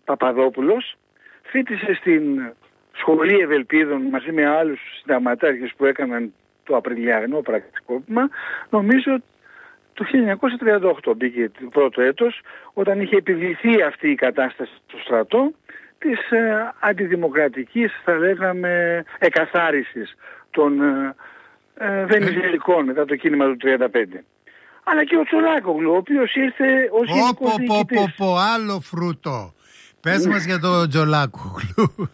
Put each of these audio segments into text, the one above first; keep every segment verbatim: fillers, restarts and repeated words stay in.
Παπαδόπουλος φοιτησε στην Σχολή Ευελπίδων μαζί με άλλους συνταγματάρχες που έκαναν το Απριλιανό πρακτικόπημα, νομίζω το χίλια εννιακόσια τριάντα οκτώ μπήκε το πρώτο έτος, όταν είχε επιβληθεί αυτή η κατάσταση στο στρατό της ε, αντιδημοκρατικής, θα λέγαμε, εκαθάρισης των ε, ε, Βενιζελικών μετά το κίνημα του τριάντα πέντε. Αλλά και ο Τσολάκογλου, ο οποίος ήρθε ως γενικός διοικητής. Πω, πω, άλλο φρούτο. Πες μας για τον Τσολάκογλου.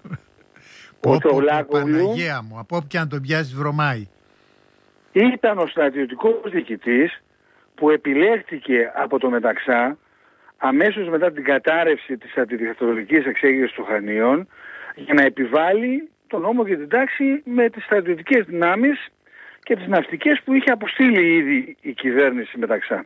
Ο Τσολάκογλου, Παναγία μου, από όπου και αν τον πιάσεις βρωμάει. Ήταν ο στρατιωτικός διοικητής που επιλέχθηκε από το Μεταξά αμέσως μετά την κατάρρευση της αντιδικτατορικής εξέγερσης των Χανίων για να επιβάλλει τον νόμο και την τάξη με τις στρατιωτικές δυνάμεις και τις ναυτικές που είχε αποστείλει ήδη η κυβέρνηση Μεταξά.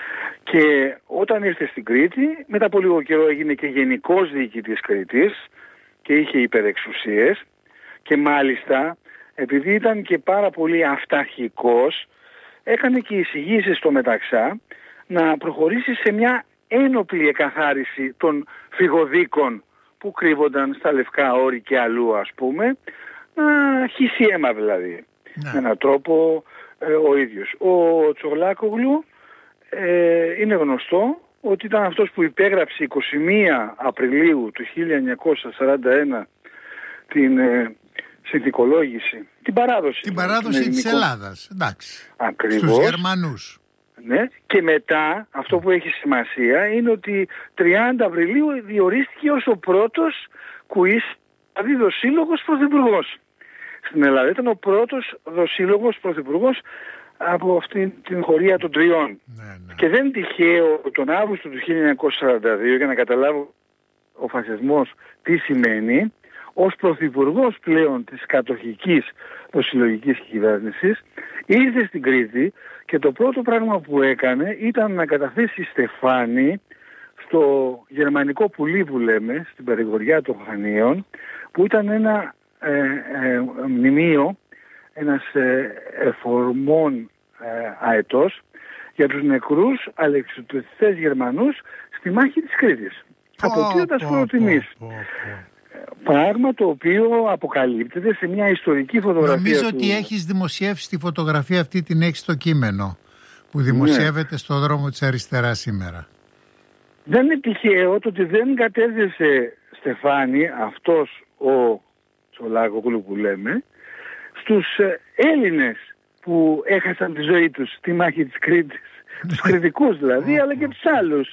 Και όταν ήρθε στην Κρήτη, μετά από λίγο καιρό έγινε και γενικός διοικητής Κρήτης και είχε υπερεξουσίες και μάλιστα επειδή ήταν και πάρα πολύ αυταρχικός, έκανε και εισηγήσεις στο Μεταξά να προχωρήσει σε μια ένοπλη εκαθάριση των φυγοδίκων που κρύβονταν στα Λευκά Όρη και αλλού, ας πούμε, να χύσει αίμα δηλαδή, ναι. Με έναν τρόπο ε, ο ίδιος. Ο Τσολάκογλου ε, είναι γνωστό ότι ήταν αυτός που υπέγραψε εικοστή πρώτη Απριλίου του χίλια εννιακόσια σαράντα ένα την ε, συνθηκολόγηση, την παράδοση. Την παράδοση της Ελλάδας, εντάξει. Ακριβώς. Στους Γερμανούς. Ναι. Και μετά αυτό που έχει σημασία είναι ότι τριάντα Απριλίου διορίστηκε ως ο πρώτος κουίς, δηλαδή δοσύλλογος πρωθυπουργός στην Ελλάδα. Ήταν ο πρώτος δοσύλλογος πρωθυπουργός από αυτήν την χωρία των τριών. Ναι, ναι. Και δεν τυχαίο τον Αύγουστο του χίλια εννιακόσια σαράντα δύο, για να καταλάβω ο φασισμός τι σημαίνει, ως πρωθυπουργός πλέον της κατοχικής δοσυλλογικής κυβέρνησης, ήρθε στην Κρήτη και το πρώτο πράγμα που έκανε ήταν να καταθέσει στεφάνι στο γερμανικό πουλί που λέμε, στην περιγοριά των Χανίων, που ήταν ένα ε, ε, μνημείο, ένας ε, εφορμών ε, αετός για τους νεκρούς αλεξιπτωτιστές Γερμανούς στη μάχη της Κρήτης. Αποτείοντας φοροτιμής. Πράγμα το οποίο αποκαλύπτεται σε μια ιστορική φωτογραφία. Νομίζω του... ότι έχεις δημοσιεύσει τη φωτογραφία αυτή, την έχεις στο κείμενο που δημοσιεύεται, ναι, στο δρόμο της αριστεράς σήμερα. Δεν είναι τυχαίο το ότι δεν κατέθεσε στεφάνι αυτός ο Τσολάκογλου που λέμε στους Έλληνες που έχασαν τη ζωή τους στη μάχη της Κρήτης, τους κριτικούς δηλαδή, αλλά και τους άλλους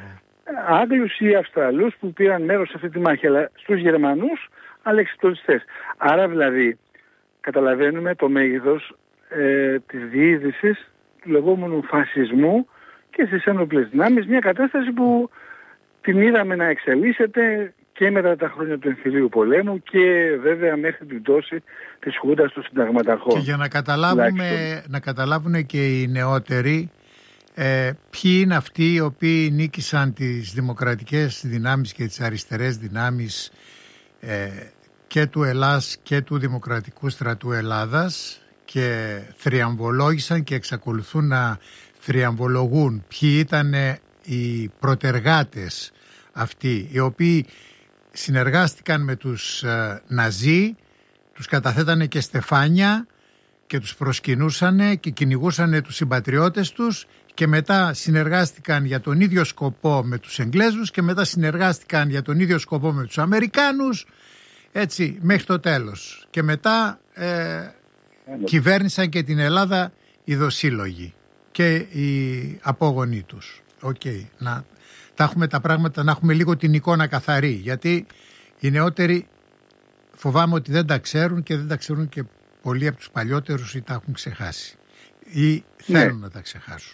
Άγγλους ή Αυστραλούς που πήραν μέρος σε αυτή τη μάχη, αλλά στους Γερμανούς αλεξιπτωτιστές. Άρα δηλαδή καταλαβαίνουμε το μέγεθος ε, της διείσδυσης του λεγόμενου φασισμού και στις ένοπλες δυνάμεις, μια κατάσταση που την είδαμε να εξελίσσεται και μετά τα χρόνια του εμφυλίου πολέμου και βέβαια μέχρι την πτώση της Χούντας των συνταγματαρχών. Και για να καταλάβουμε, να καταλάβουν και οι νεότεροι Ε, ποιοι είναι αυτοί οι οποίοι νίκησαν τις δημοκρατικές δυνάμεις και τις αριστερές δυνάμεις ε, και του Ελλάς και του Δημοκρατικού Στρατού Ελλάδας και θριαμβολόγησαν και εξακολουθούν να θριαμβολογούν ποιοι ήταν οι προτεργάτες αυτοί οι οποίοι συνεργάστηκαν με τους ε, Ναζί, τους καταθέτανε και στεφάνια και τους προσκυνούσανε και κυνηγούσανε τους συμπατριώτες τους και μετά συνεργάστηκαν για τον ίδιο σκοπό με τους Εγγλέζους και μετά συνεργάστηκαν για τον ίδιο σκοπό με τους Αμερικάνους, έτσι μέχρι το τέλος. Και μετά ε, κυβέρνησαν και την Ελλάδα οι δοσύλλογοι και οι απόγονοί τους. Οκ, okay. Να τα έχουμε τα πράγματα, να έχουμε λίγο την εικόνα καθαρή, γιατί οι νεότεροι φοβάμαι ότι δεν τα ξέρουν και δεν τα ξέρουν και πολλοί από τους παλιότερους ή τα έχουν ξεχάσει ή θέλουν, ναι, να τα ξεχάσουν.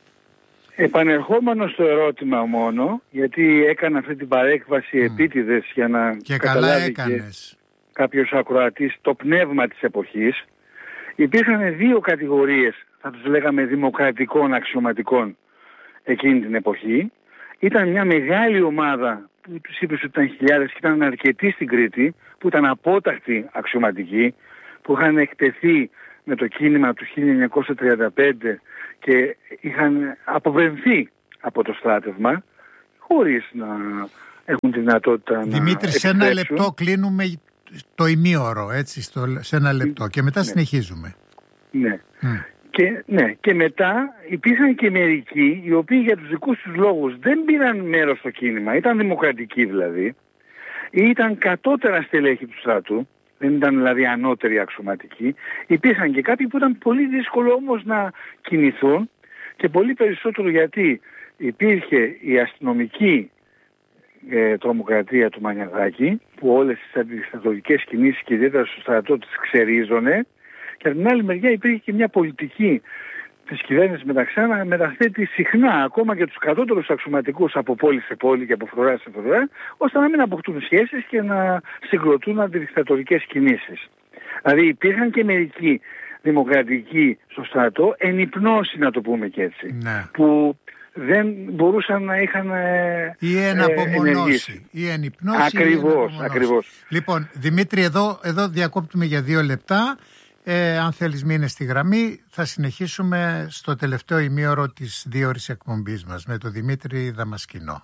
Επανερχόμενο στο ερώτημα μόνο, γιατί έκανα αυτή την παρέκβαση mm. επίτηδες για να και καταλάβει καλά και κάποιος ακροατής το πνεύμα της εποχής, υπήρχαν δύο κατηγορίες, θα τους λέγαμε δημοκρατικών αξιωματικών εκείνη την εποχή. Ήταν μια μεγάλη ομάδα που τους είπες ότι ήταν χιλιάδες και ήταν αρκετοί στην Κρήτη, που ήταν απότακτοι αξιωματικοί, που είχαν εκτεθεί με το κίνημα του χίλια εννιακόσια τριάντα πέντε και είχαν αποβρενθεί από το στράτευμα χωρίς να έχουν τη δυνατότητα να Δημήτρη, σε ένα λεπτό κλείνουμε το ημίωρο, έτσι, στο, σε ένα λεπτό και μετά ναι. συνεχίζουμε. Ναι. Mm. Και, ναι. Και μετά υπήρχαν και μερικοί οι οποίοι για τους δικούς τους λόγους δεν πήραν μέρος στο κίνημα, ήταν δημοκρατικοί δηλαδή, ή ήταν κατώτερα στελέχη του στρατού, δεν ήταν δηλαδή ανώτεροι αξιωματικοί. Υπήρχαν και κάποιοι που ήταν πολύ δύσκολο όμως να κινηθούν και πολύ περισσότερο γιατί υπήρχε η αστυνομική ε, τρομοκρατία του Μανιαδάκη που όλες τις αντιδικτατορικές κινήσεις και ιδιαίτερα στο στρατό τις ξερίζωνε και από την άλλη μεριά υπήρχε και μια πολιτική της κυβέρνησης Μεταξά να μεταθέτει συχνά ακόμα και τους κατώτερους αξιωματικούς από πόλη σε πόλη και από φρουρά σε φρουρά ώστε να μην αποκτούν σχέσεις και να συγκροτούν αντιδικτατορικές κινήσεις. Δηλαδή υπήρχαν και μερικοί δημοκρατικοί στο στρατό εν υπνώση, να το πούμε και έτσι, ναι. που δεν μπορούσαν να είχαν ή εν απομονώσει ή εν υπνώση. Ακριβώς, ακριβώς. Λοιπόν, Δημήτρη, εδώ, εδώ διακόπτουμε για δύο λεπτά. Ε, αν θέλεις μείνε στη γραμμή, θα συνεχίσουμε στο τελευταίο ημίωρο της δύο ώρης εκπομπής μας με τον Δημήτρη Δαμασκηνό.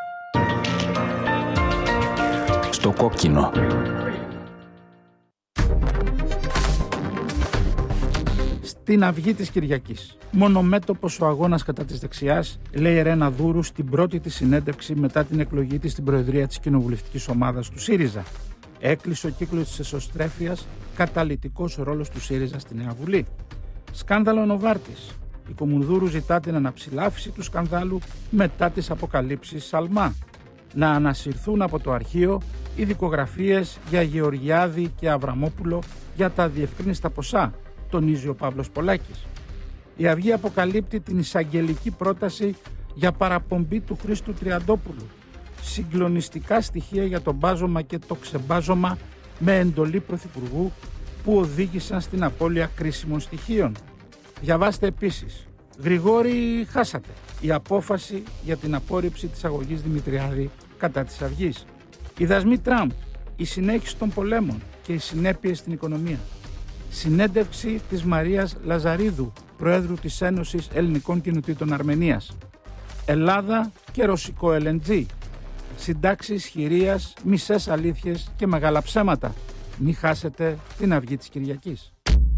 Στο κόκκινο. Στην αυγή της Κυριακής. Μονομέτωπος ο αγώνας κατά της δεξιάς, λέει η Ρένα Δούρου στην πρώτη της συνέντευξη μετά την εκλογή της στην προεδρία της κοινοβουλευτικής ομάδας του ΣΥΡΙΖΑ. Έκλεισε ο κύκλος της εσωστρέφειας, καταλυτικός ρόλος του ΣΥΡΙΖΑ στη Νέα Βουλή. Σκάνδαλο Νοβάρτης. Η Κομουνδούρου ζητά την αναψηλάφιση του σκανδάλου μετά τις αποκαλύψεις Σαλμά. Να ανασυρθούν από το αρχείο οι δικογραφίες για Γεωργιάδη και Αβραμόπουλο για τα διευκρίνιστα ποσά, τονίζει ο Παύλος Πολάκης. Η Αυγή αποκαλύπτει την εισαγγελική πρόταση για παραπομπή του Χρήστου Τριαντόπουλου. Συγκλονιστικά στοιχεία για το μπάζωμα και το ξεμπάζωμα με εντολή Πρωθυπουργού που οδήγησαν στην απώλεια κρίσιμων στοιχείων. Διαβάστε επίσης. Γρηγόρη, χάσατε. Η απόφαση για την απόρριψη της αγωγής Δημητριάδη κατά της Αυγής. Οι δασμοί Τραμπ, η συνέχιση των πολέμων και οι συνέπειες στην οικονομία. Συνέντευξη της Μαρίας Λαζαρίδου, Προέδρου της Ένωσης Ελληνικών Κοινοτήτων Αρμενίας. Ελλάδα και ρωσικό ελ εν τζι. Συντάξεις χειρίας, μισές αλήθειες και μεγάλα ψέματα. Μην χάσετε την Αυγή της Κυριακής.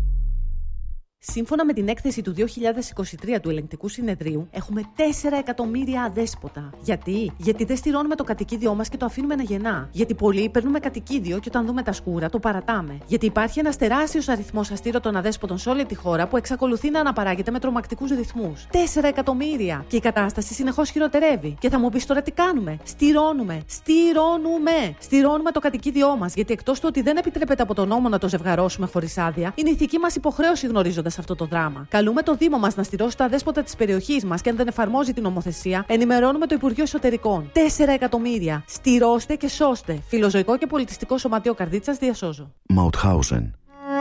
Σύμφωνα με την έκθεση του δύο χιλιάδες είκοσι τρία του Ελεγκτικού Συνεδρίου, έχουμε τέσσερα εκατομμύρια αδέσποτα. Γιατί? Γιατί δεν στηρώνουμε το κατοικίδιό μας και το αφήνουμε να γεννά. Γιατί πολλοί παίρνουμε κατοικίδιο και όταν δούμε τα σκούρα το παρατάμε. Γιατί υπάρχει ένας τεράστιος αριθμός αστήρωτων αδέσποτων σε όλη τη χώρα που εξακολουθεί να αναπαράγεται με τρομακτικούς ρυθμούς. τέσσερα εκατομμύρια! Και η κατάσταση συνεχώς χειροτερεύει. Και θα μου πεις τώρα τι κάνουμε? Στηρώνουμε! Στηρώνουμε! Στηρώνουμε το κατοικίδιό μας. Γιατί εκτός του ότι δεν επιτρέπεται από τον νόμο να το ζευγαρώσουμε χωρίς άδεια, είναι ηθική μας υποχρέωση γνωρίζοντας σε αυτό το δράμα. Καλούμε το Δήμο μας να στηρώσει τα δέσποτα της περιοχής μας και αν δεν εφαρμόζει την νομοθεσία, ενημερώνουμε το Υπουργείο Εσωτερικών. τέσσερα εκατομμύρια. Στηρώστε και σώστε. Φιλοζωικό και πολιτιστικό σωματείο Καρδίτσας, διασώζω. Μαουτχάουζεν.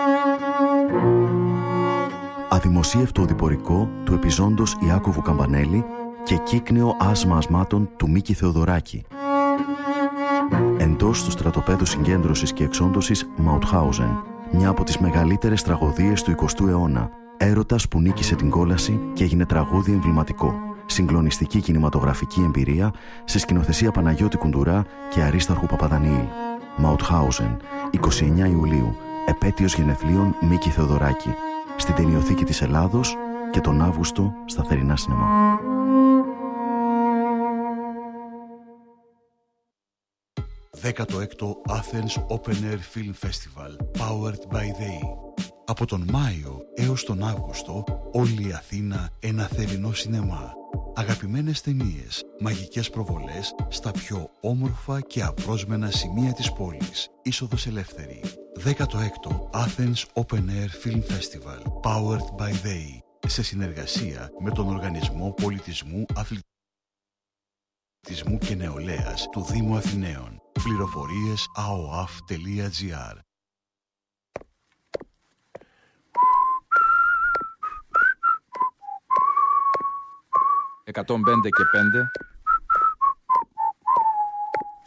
Αδημοσίευτο οδηπορικό του επιζώντος Ιάκωβου Καμπανέλη και κύκνιο άσμα ασμάτων του Μίκη Θεοδωράκη. Εντός του στρατοπέδου συγκέντρωσης και εξόντωσης Μαουτχάουζεν. Μια από τις μεγαλύτερες τραγωδίες του εικοστού αιώνα. Έρωτας που νίκησε την κόλαση και έγινε τραγούδι εμβληματικό. Συγκλονιστική κινηματογραφική εμπειρία σε σκηνοθεσία Παναγιώτη Κουντουρά και Αρίσταρχου Παπαδανιήλ. Μαουτχάουζεν, εικοστή ενάτη Ιουλίου, επέτειος γενεθλίων Μίκη Θεοδωράκη. Στην Ταινιοθήκη της Ελλάδος και τον Αύγουστο στα θερινά σινεμά. δέκατο έκτο Athens Open Air Film Festival Powered by they. Από τον Μάιο έως τον Αύγουστο όλη η Αθήνα ένα θερινό σινεμά. Αγαπημένες ταινίες, μαγικές προβολές στα πιο όμορφα και απρόσμενα σημεία της πόλης. Είσοδος ελεύθερη. δέκατο έκτο Athens Open Air Film Festival Powered by they. Σε συνεργασία με τον Οργανισμό Πολιτισμού, Αθλητισμού και Νεολαίας του Δήμου Αθηναίων. Πληροφορίες a o a f τελεία g r. εκατόν πέντε και πέντε